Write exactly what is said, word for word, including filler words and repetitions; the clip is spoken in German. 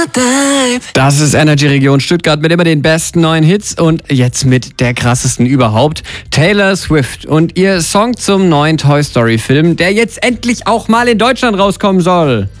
Das ist Energy Region Stuttgart mit immer den besten neuen Hits und jetzt mit der krassesten überhaupt, Taylor Swift und ihr Song zum neuen Toy Story Film, der jetzt endlich auch mal in Deutschland rauskommen soll.